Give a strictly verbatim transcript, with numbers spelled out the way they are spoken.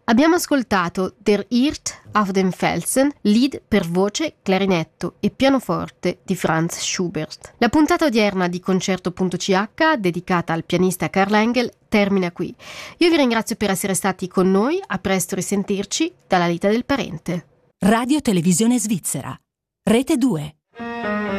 Abbiamo ascoltato Der Hirt auf dem Felsen, lead per voce, clarinetto e pianoforte di Franz Schubert. La puntata odierna di Concerto punto c h, dedicata al pianista Karl Engel, termina qui. Io vi ringrazio per essere stati con noi, a presto risentirci dalla Lita del Parente. Radio Televisione Svizzera, Rete due.